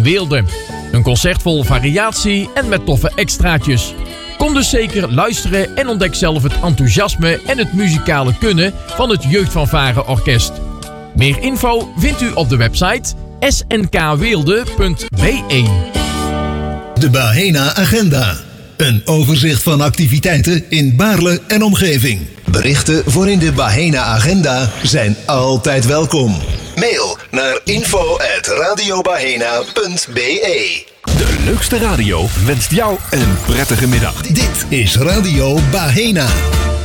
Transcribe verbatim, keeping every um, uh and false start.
Weelde. Een concert vol variatie en met toffe extraatjes. Kom dus zeker luisteren en ontdek zelf het enthousiasme en het muzikale kunnen van het Jeugdfanfare Orkest. Meer info vindt u op de website s n k weelde punt b e. De Bahena Agenda. Een overzicht van activiteiten in Baarle en omgeving. Berichten voor in de Bahena Agenda zijn altijd welkom. Mail naar info at radiobahena punt b e. De leukste radio wenst jou een prettige middag. Dit is Radio Bahena.